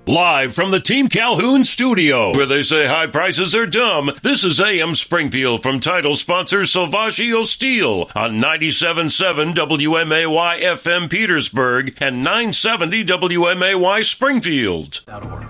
Live from the Team Calhoun studio, where they say high prices are dumb, this is AM Springfield from title sponsor Salvaggio Steel on 97.7 WMAY FM Petersburg and 970 WMAY Springfield.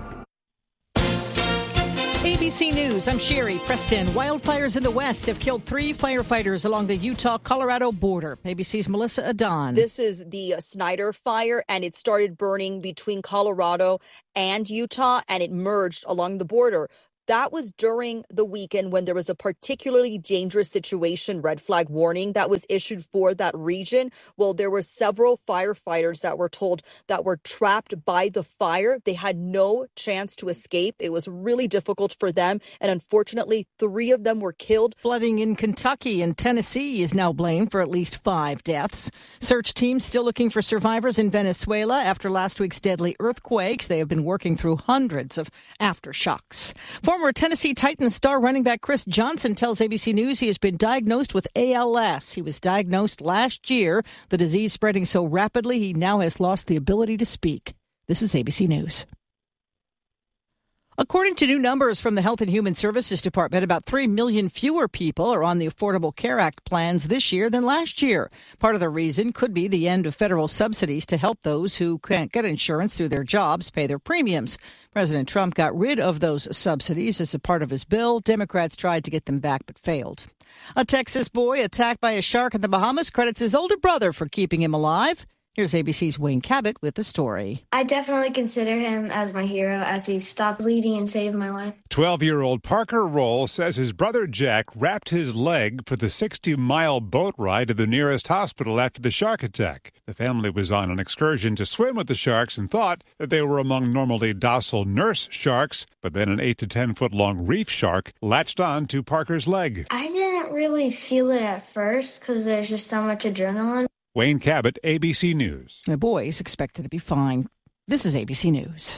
ABC News, I'm Sherry Preston. Wildfires in the west have killed 3 firefighters along the Utah-Colorado border. ABC's Melissa Adon. This is the Snyder Fire, and it started burning between Colorado and Utah, and it merged along the border. That was during the weekend when there was a particularly dangerous situation, red flag warning, that was issued for that region. Well, there were several firefighters that were told that were trapped by the fire. They had no chance to escape. It was really difficult for them. And unfortunately, 3 of them were killed. Flooding in Kentucky and Tennessee is now blamed for at least 5 deaths. Search teams still looking for survivors in Venezuela after last week's deadly earthquakes. They have been working through hundreds of aftershocks. Former Tennessee Titans star running back Chris Johnson tells ABC News he has been diagnosed with ALS. He was diagnosed last year. The disease spreading so rapidly, he now has lost the ability to speak. This is ABC News. According to new numbers from the Health and Human Services Department, about 3 million fewer people are on the Affordable Care Act plans this year than last year. Part of the reason could be the end of federal subsidies to help those who can't get insurance through their jobs pay their premiums. President Trump got rid of those subsidies as a part of his bill. Democrats tried to get them back but failed. A Texas boy attacked by a shark in the Bahamas credits his older brother for keeping him alive. Here's ABC's Wayne Cabot with the story. I definitely consider him as my hero as he stopped bleeding and saved my life. 12-year-old Parker Roll says his brother Jack wrapped his leg for the 60-mile boat ride to the nearest hospital after the shark attack. The family was on an excursion to swim with the sharks and thought that they were among normally docile nurse sharks, but then an 8 to 10-foot-long reef shark latched on to Parker's leg. I didn't really feel it at first because there's just so much adrenaline. Wayne Cabot, ABC News. The boy is expected to be fine. This is ABC News.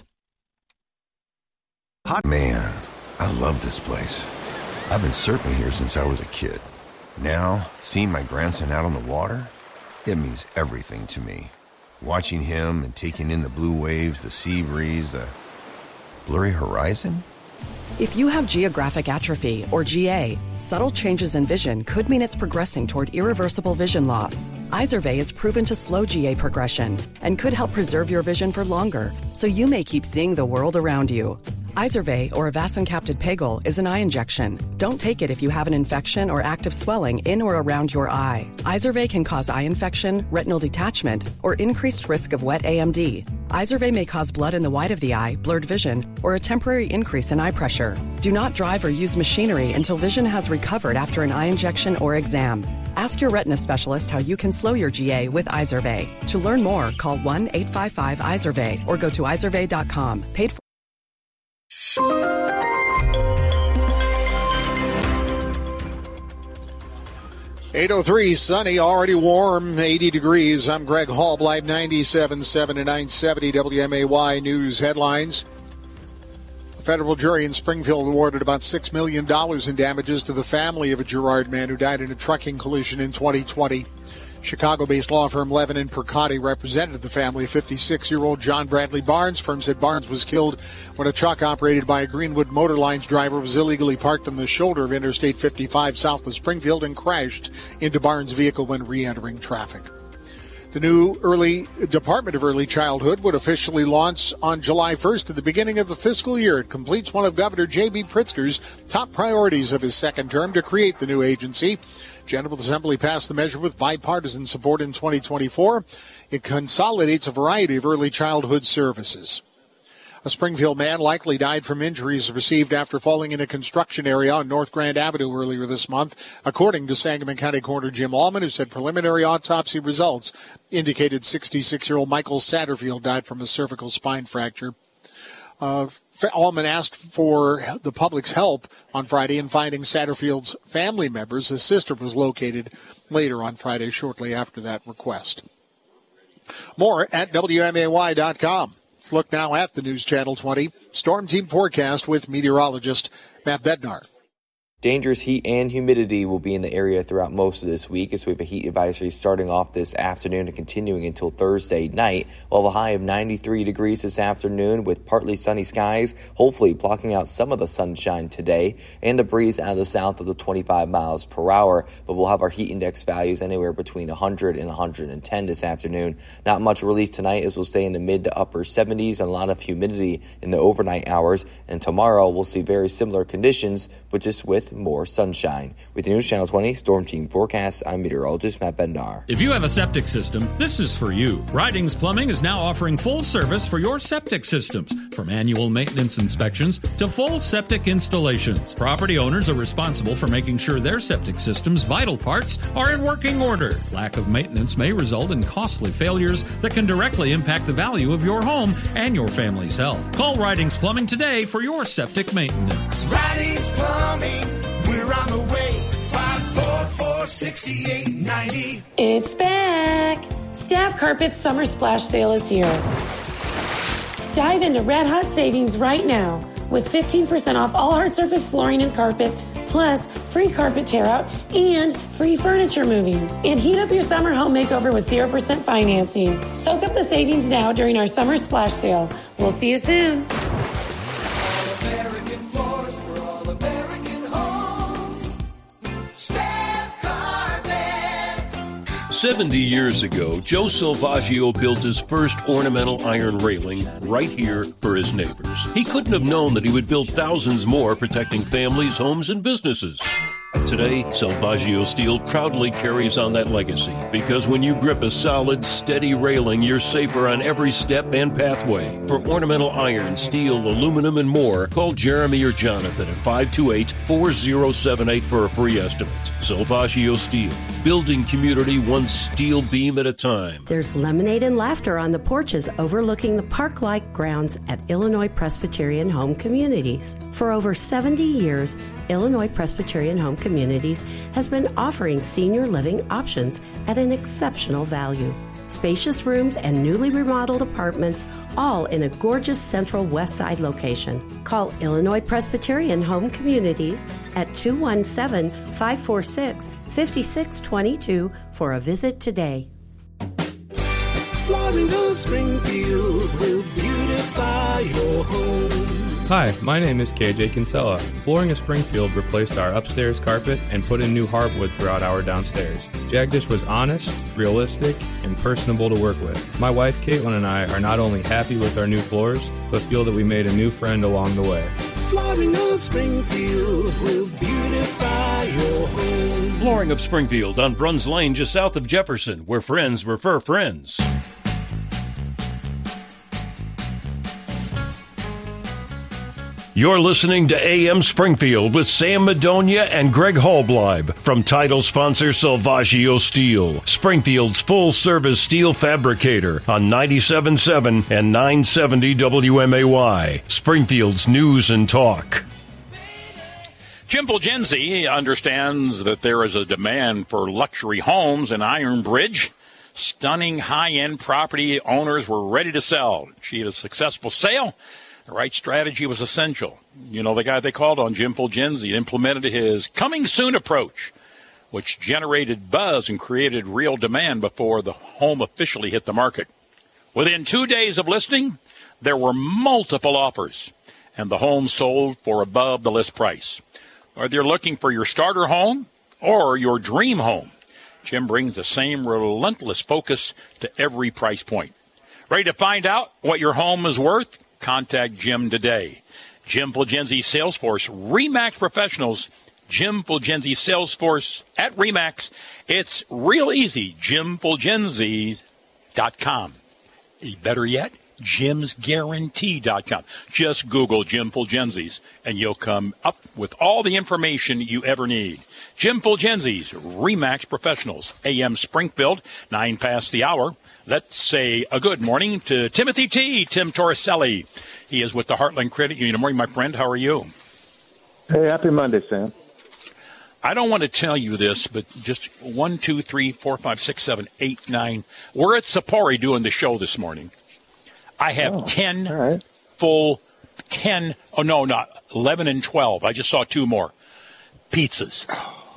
Man, I love this place. I've been surfing here since I was a kid. Now, seeing my grandson out on the water, it means everything to me. Watching him and taking in the blue waves, the sea breeze, the blurry horizon. If you have geographic atrophy, or GA, subtle changes in vision could mean it's progressing toward irreversible vision loss. Izervay is proven to slow GA progression and could help preserve your vision for longer, so you may keep seeing the world around you. Izervay, or avacincaptad pegol, is an eye injection. Don't take it if you have an infection or active swelling in or around your eye. Izervay can cause eye infection, retinal detachment, or increased risk of wet AMD. Izervay may cause blood in the white of the eye, blurred vision, or a temporary increase in eye pressure. Do not drive or use machinery until vision has recovered after an eye injection or exam. Ask your retina specialist how you can slow your GA with Izervay. To learn more, call 1-855-IZERVAY or go to izervay.com. Paid for. 8:03, sunny, already warm, 80 degrees. I'm Greg Hall, Live 97.7 and 970 WMAY News headlines. A federal jury in Springfield awarded about $6 million in damages to the family of a Girard man who died in a trucking collision in 2020. Chicago-based law firm Levin and Percotti represented the family of 56-year-old John Bradley Barnes. Firm said Barnes was killed when a truck operated by a Greenwood Motor Lines driver was illegally parked on the shoulder of Interstate 55 south of Springfield and crashed into Barnes' vehicle when re-entering traffic. The new Department of Early Childhood would officially launch on July 1st at the beginning of the fiscal year. It completes one of Governor J.B. Pritzker's top priorities of his second term to create the new agency. General Assembly passed the measure with bipartisan support in 2024. It consolidates a variety of early childhood services. A Springfield man likely died from injuries received after falling in a construction area on North Grand Avenue earlier this month, according to Sangamon County Coroner Jim Allman, who said preliminary autopsy results indicated 66-year-old Michael Satterfield died from a cervical spine fracture. Allman asked for the public's help on Friday in finding Satterfield's family members. His sister was located later on Friday, shortly after that request. More at WMAY.com. Let's look now at the News Channel 20 Storm Team forecast with meteorologist Matt Bednar. Dangerous heat and humidity will be in the area throughout most of this week, as we have a heat advisory starting off this afternoon and continuing until Thursday night. We'll have a high of 93 degrees this afternoon with partly sunny skies, hopefully blocking out some of the sunshine today, and a breeze out of the south of the 25 miles per hour. But we'll have our heat index values anywhere between 100 and 110 this afternoon. Not much relief tonight, as we'll stay in the mid to upper 70s and a lot of humidity in the overnight hours. And tomorrow we'll see very similar conditions, but just with more sunshine. With the News Channel 20 Storm Team Forecast, I'm meteorologist Matt Bendar. If you have a septic system, this is for you. Ridings Plumbing is now offering full service for your septic systems, from annual maintenance inspections to full septic installations. Property owners are responsible for making sure their septic system's vital parts are in working order. Lack of maintenance may result in costly failures that can directly impact the value of your home and your family's health. Call Ridings Plumbing today for your septic maintenance. Ridings Plumbing, we're on the way. 544-6890. It's back. Staff Carpet's Summer Splash Sale is here. Dive into red hot savings right now with 15% off all hard surface flooring and carpet, plus free carpet tear out and free furniture moving. And heat up your summer home makeover with 0% financing. Soak up the savings now during our Summer Splash Sale. We'll see you soon. 70 years ago, Joe Salvaggio built his first ornamental iron railing right here for his neighbors. He couldn't have known that he would build thousands more, protecting families, homes, and businesses. Today, Salvaggio Steel proudly carries on that legacy, because when you grip a solid, steady railing, you're safer on every step and pathway. For ornamental iron, steel, aluminum, and more, call Jeremy or Jonathan at 528-4078 for a free estimate. Salvaggio Steel, building community one steel beam at a time. There's lemonade and laughter on the porches overlooking the park-like grounds at Illinois Presbyterian Home Communities. For over 70 years, Illinois Presbyterian Home Communities has been offering senior living options at an exceptional value. Spacious rooms and newly remodeled apartments, all in a gorgeous central west side location. Call Illinois Presbyterian Home Communities at 217-546-5622 for a visit today. Flooring of Springfield will beautify your home. Hi, my name is KJ Kinsella. Flooring of Springfield replaced our upstairs carpet and put in new hardwood throughout our downstairs. Jagdish was honest, realistic, and personable to work with. My wife Caitlin and I are not only happy with our new floors, but feel that we made a new friend along the way. Flooring of Springfield will beautify your home. Flooring of Springfield on Bruns Lane, just south of Jefferson, where friends refer friends. You're listening to AM Springfield with Sam Madonia and Greg Hallbleib from title sponsor Salvaggio Steel, Springfield's full-service steel fabricator on 97.7 and 970 WMAY, Springfield's News and Talk. Jim Fulgenzi understands that there is a demand for luxury homes in Iron Bridge. Stunning high-end property owners were ready to sell. She had a successful sale. The right strategy was essential. You know, the guy they called on, Jim Fulgenzi, implemented his coming soon approach, which generated buzz and created real demand before the home officially hit the market. Within 2 days of listing, there were multiple offers, and the home sold for above the list price. Whether you're looking for your starter home or your dream home, Jim brings the same relentless focus to every price point. Ready to find out what your home is worth? Contact Jim today. Jim Fulgenzi Salesforce, RE/MAX Professionals. Jim Fulgenzi Salesforce at RE/MAX. It's real easy. JimFulgenzi.com. Better yet, JimsGuarantee.com. Just Google Jim Fulgenzi's, and you'll come up with all the information you ever need. Jim Fulgenzi's RE/MAX Professionals. AM Springfield, 9 past the hour. Let's say a good morning to Timothy T. Tim Torricelli. He is with the Heartland Credit Union. Good morning, my friend. How are you? Hey, happy Monday, Sam. I don't want to tell you this, but just 1, 2, 3, 4, 5, 6, 7, 8, 9. We're at Sapori doing the show this morning. I have 10 right. full 10. Oh, no, not 11 and 12. I just saw 2 more. pizzas.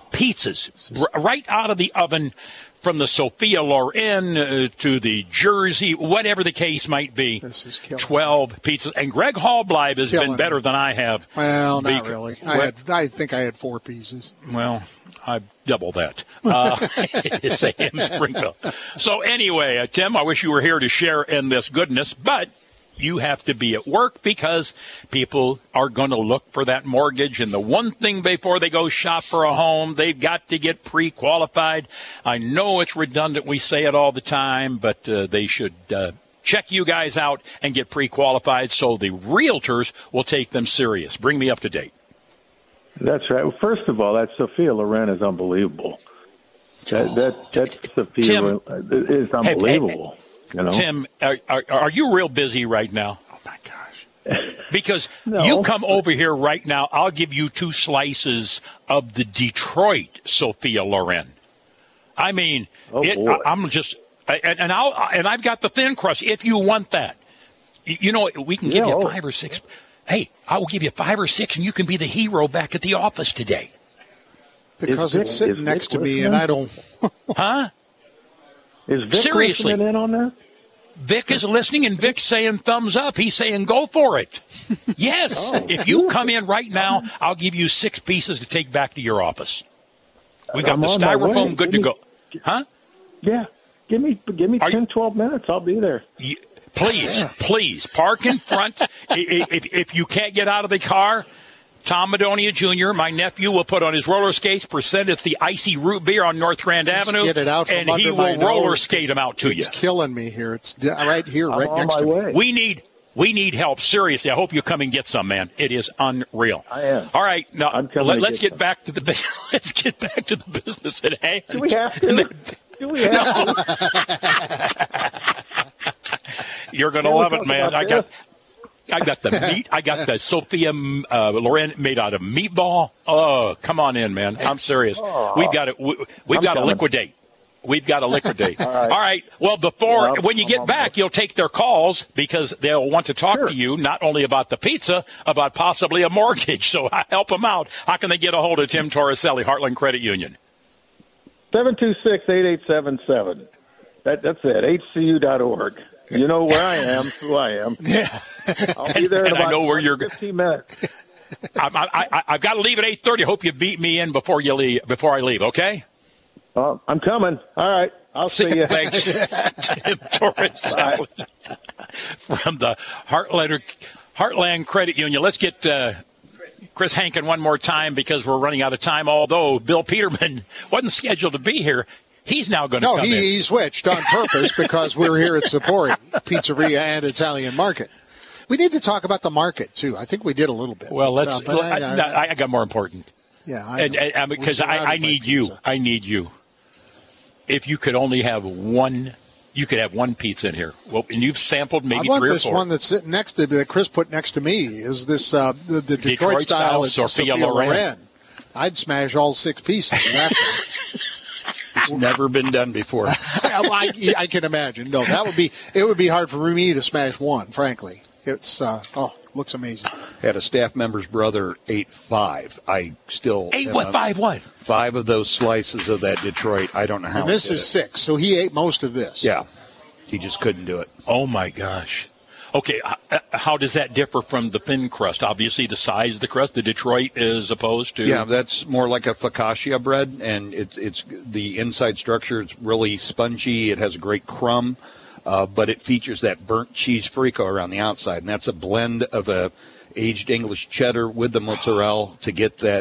Right out of the oven, from the Sophia Loren to the Jersey, whatever the case might be. This is killing 12 pizzas. And Greg Hallbleib has been better than I have. Well, not really. I think I had 4 pieces. Well, I double that. It's A.M. Springfield. So anyway, Tim, I wish you were here to share in this goodness, but you have to be at work because people are going to look for that mortgage. And the one thing before they go shop for a home, they've got to get pre-qualified. I know it's redundant. We say it all the time, but they should check you guys out and get pre-qualified so the realtors will take them serious. Bring me up to date. That's right. Well, first of all, that Sophia Loren is unbelievable. That Sophia Tim, is unbelievable. You know? Tim, are you real busy right now? Oh, my gosh. Because No. you come over here right now, I'll give you 2 slices of the Detroit Sophia Loren. I mean, I'm just, and I've got the thin crust if you want that. You know, we can give you 5 or 6. Hey, I will give you 5 or 6, and you can be the hero back at the office today. Because it's sitting next to me, and I don't. Huh? Is Vic Seriously. listening in on that? Vic is listening, and Vic's saying thumbs up. He's saying go for it. Yes. If you come in right now, I'll give you 6 pieces to take back to your office. We got I'm the on my way. styrofoam good to go. Huh? Yeah. Give me 10, 12 minutes. I'll be there. Please, park in front. If you can't get out of the car, Tom Madonia Jr., my nephew, will put on his roller skates. It's the icy root beer on North Grand Avenue. Get it out from and under he my will roller nose. skate them out to you. It's killing me here. It's right here, right I'm next on to my me. way. We need help. Seriously, I hope you come and get some, man. It is unreal. I am. All right, now let's get some. back to the let's get back to the business at hand. Do we have to? Do we have to? You're going to love it, man. I got the meat. I got the Sophia Loren made out of meatball. Oh, come on in, man. I'm serious. We've got it. We've got to liquidate. We've got to liquidate. All right. Well, when you get back, you'll take their calls because they'll want to talk to you not only about the pizza, about possibly a mortgage. So I help them out. How can they get a hold of Tim Torricelli, Heartland Credit Union? 726-8877. That's it. HCU.org. You know where I am, who I am. Yeah. I'll be there in about I know where you're 15 minutes. I've got to leave at 8:30. I hope you beat me in before I leave, okay? I'm coming. All right. I'll see you. Thanks. Tim Torricelli from the Heartland Credit Union. Let's get Chris Hankin one more time because we're running out of time, although Bill Peterman wasn't scheduled to be here. He's now going to come in. He switched on purpose because we're here at Sapporo Pizzeria and Italian Market. We need to talk about the market, too. I think we did a little bit. Well, I got more important. Yeah, because I need you. Pizza. I need you. If you could only have one, you could have one pizza in here. Well, and you've sampled maybe 3 or 4. I want this one that's sitting next to that Chris put next to me. Is this the Detroit style Sophia Loren? I'd smash all 6 pieces of that. It's never been done before. I can imagine. No, it would be hard for me to smash one, frankly. It's looks amazing. Had a staff member's brother ate 5. I still ate what? 5 what? 5 of those slices of that Detroit. I don't know how. And this is 6, so he ate most of this. Yeah, he just couldn't do it. Oh my gosh. Okay, how does that differ from the thin crust? Obviously, the size of the crust, the Detroit is opposed to. Yeah, that's more like a focaccia bread, and it's the inside structure. It's really spongy. It has a great crumb, but it features that burnt cheese frico around the outside, and that's a blend of a aged English cheddar with the mozzarella to get that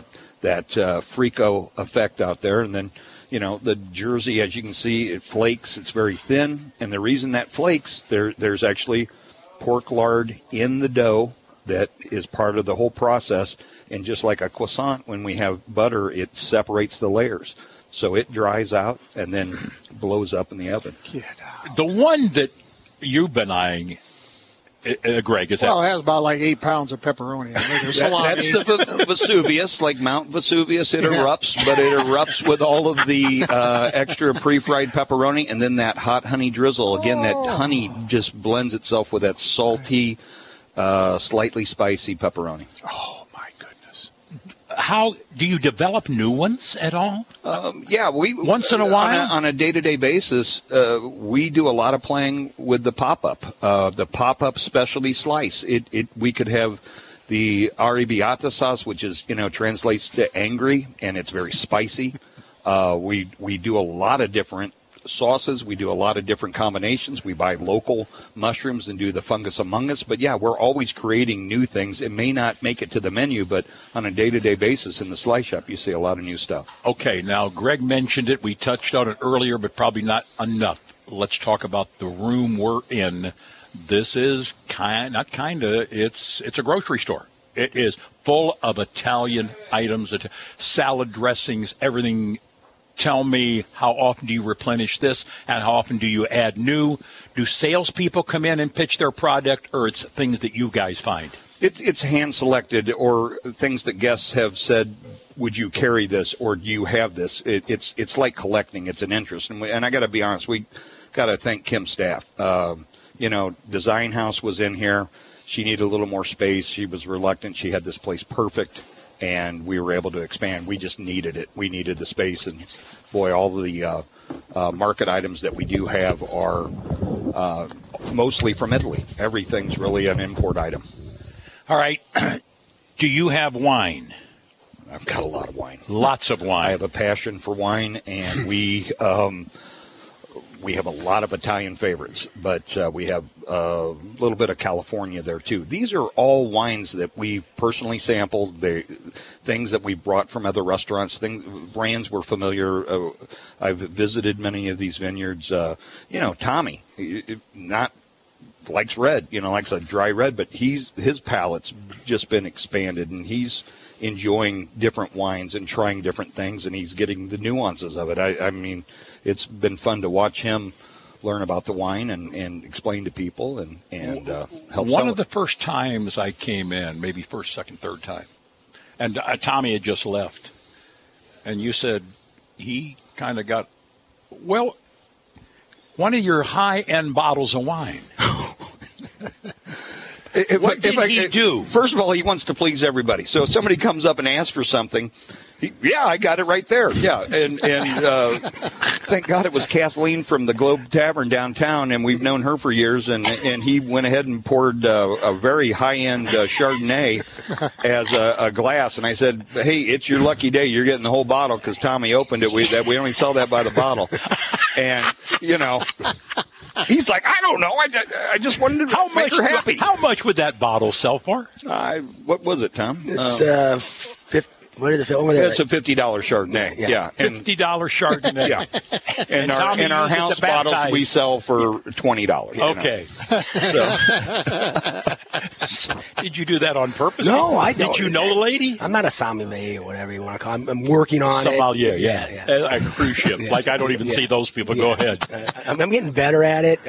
frico effect out there, and then. You know, the Jersey, as you can see, it flakes. It's very thin, and the reason that flakes, there's actually pork lard in the dough that is part of the whole process. And just like a croissant, when we have butter, it separates the layers. So it dries out and then blows up in the oven. The one that you've been eyeing, Greg, is that? Well, it has about like 8 pounds of pepperoni. That's the Vesuvius, like Mount Vesuvius. It erupts, but it erupts with all of the extra pre-fried pepperoni and then that hot honey drizzle. Again, that honey just blends itself with that salty, slightly spicy pepperoni. Oh, my goodness. How do you develop new ones at all? Yeah, we once in a while on a day-to-day basis. We do a lot of playing with the pop-up specialty slice. We could have the arrabbiata sauce, which is translates to angry, and it's very spicy. We do a lot of different sauces. We do a lot of different combinations. We buy local mushrooms and do the fungus among us. But, yeah, we're always creating new things. It may not make it to the menu, but on a day-to-day basis in the slice shop, you see a lot of new stuff. Okay, now Greg mentioned it. We touched on it earlier, but probably not enough. Let's talk about the room we're in. This is it's a grocery store. It is full of Italian items, salad dressings, everything. Tell me, how often do you replenish this, and how often do you add new? Do salespeople come in and pitch their product, or it's things that you guys find? It's hand-selected, or things that guests have said, would you carry this, or do you have this? It's like collecting. It's an interest. And I got to be honest, we got to thank Kim's staff. Design House was in here. She needed a little more space. She was reluctant. She had this place perfect. And we were able to expand. We just needed it. We needed the space. And, boy, all the market items that we do have are mostly from Italy. Everything's really an import item. All right. Do you have wine? I've got a lot of wine. Lots of wine. I have a passion for wine, and we have a lot of Italian favorites, but we have a little bit of California there, too. These are all wines that we've personally sampled, things that we brought from other restaurants, brands we're familiar. I've visited many of these vineyards. Tommy, not likes red, likes a dry red, but his palate's just been expanded, and he's enjoying different wines and trying different things, and he's getting the nuances of it. I mean, it's been fun to watch him learn about the wine and explain to people and help. One of the first times I came in, maybe first, second, third time, and Tommy had just left, and you said he kind of got, well, one of your high-end bottles of wine. What did he do? First of all, he wants to please everybody. So if somebody comes up and asks for something, I got it right there. Yeah, and thank God it was Kathleen from the Globe Tavern downtown, and we've known her for years. And he went ahead and poured a very high-end Chardonnay as a glass. And I said, hey, it's your lucky day. You're getting the whole bottle because Tommy opened it. We only sell that by the bottle. And, he's like, I don't know. I just wanted to make her happy. How much would that bottle sell for? What was it, Tom? It's 50. What is it? It's a $50 Chardonnay. Yeah. $50 Chardonnay. Yeah. And our house bottles we sell for $20. Okay. Did you do that on purpose? No, I don't. Did you know the lady? I'm not a sommelier or whatever you want to call it. I'm working on sommelier, it. Yeah. A cruise ship. Yeah. Like I don't even see those people. Go ahead. I'm getting better at it.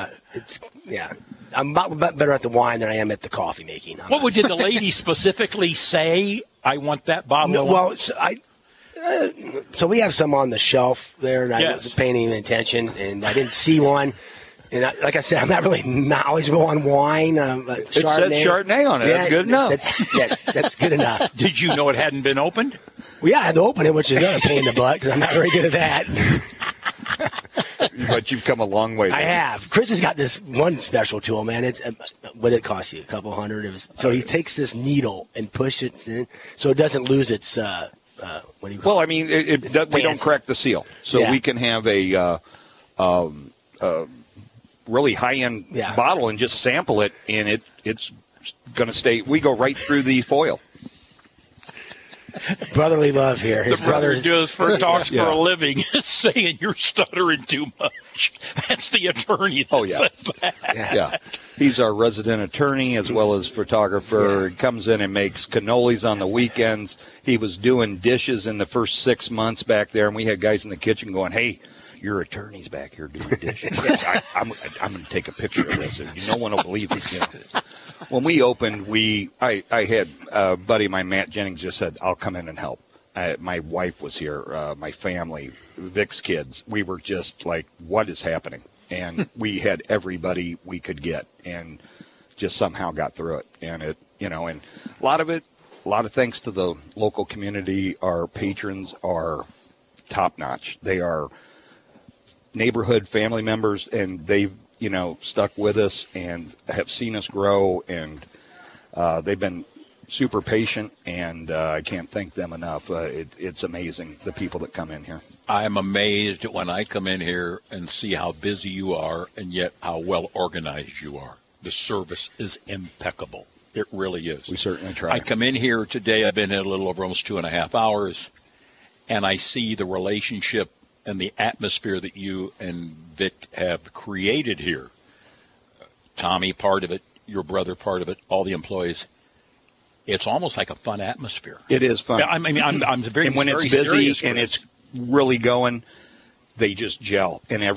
I'm about better at the wine than I am at the coffee making. Did the lady specifically say? I want that bottle of wine. Well, so we have some on the shelf there, and I wasn't paying any attention, and I didn't see one. And like I said, I'm not really knowledgeable on wine. It said Chardonnay on it. That's good enough. That's good enough. Did you know it hadn't been opened? Well, yeah, I had to open it, which is another pain in the butt because I'm not very good at that. But you've come a long way. I have. Chris has got this one special tool, man. What did it cost you? A couple $100. So he takes this needle and pushes it in, so it doesn't lose its. What do you call it? I mean, we don't crack the seal, so we can have a really high-end bottle and just sample it, and it's going to stay. We go right through the foil. Brotherly love here. His brother talks for a living, saying you're stuttering too much. That's the attorney that says that. Yeah. He's our resident attorney as well as photographer. He comes in and makes cannolis on the weekends. He was doing dishes in the first 6 months back there, and we had guys in the kitchen going, hey, your attorney's back here doing dishes. I'm going to take a picture of this, and no one will believe it. When we opened, I had a buddy of mine, Matt Jennings, just said, I'll come in and help. My wife was here, my family, Vic's kids. We were just like, what is happening? And we had everybody we could get and just somehow got through it. And and a lot of it, a lot of thanks to the local community. Our patrons are top-notch. They are neighborhood family members, and they've, stuck with us and have seen us grow, and they've been super patient, and I can't thank them enough. It's amazing, the people that come in here. I'm amazed when I come in here and see how busy you are and yet how well organized you are. The service is impeccable. It really is. We certainly try. I come in here today, I've been here a little over almost 2.5 hours, and I see the relationship and the atmosphere that you and Vic have created here. Tommy, part of it, your brother, part of it, all the employees. It's almost like a fun atmosphere. It is fun. I'm very. And when very it's busy serious and it's really going, they just gel, and